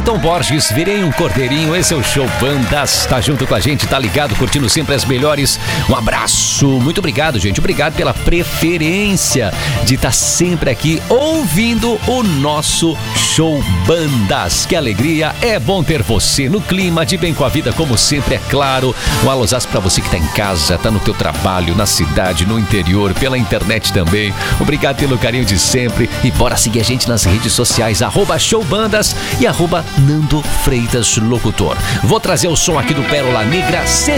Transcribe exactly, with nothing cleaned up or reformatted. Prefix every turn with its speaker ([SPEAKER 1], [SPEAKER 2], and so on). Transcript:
[SPEAKER 1] Cleiton Borges, virei um cordeirinho, esse é o Show Bandas, tá junto com a gente, tá ligado, curtindo sempre as melhores. Um abraço, muito obrigado, gente, obrigado pela preferência de estar sempre aqui ouvindo o nosso Show Bandas. Que alegria, é bom ter você no clima de bem com a vida, como sempre, é claro. Um alôzaço pra você que tá em casa, tá no teu trabalho, na cidade, no interior, pela internet também. Obrigado pelo carinho de sempre e bora seguir a gente nas redes sociais, arroba Showbandas e arroba Nando Freitas Locutor. Vou trazer o som aqui do Pérola Negra.